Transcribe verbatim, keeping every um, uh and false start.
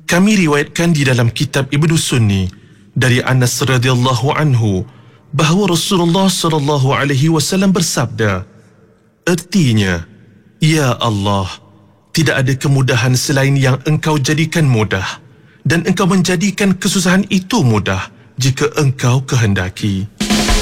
Kami riwayatkan di dalam kitab Ibnu Sunni dari Anas radhiyallahu anhu bahawa Rasulullah sallallahu alaihi wasallam bersabda, artinya, ya Allah, tidak ada kemudahan selain yang Engkau jadikan mudah, dan Engkau menjadikan kesusahan itu mudah jika Engkau kehendaki.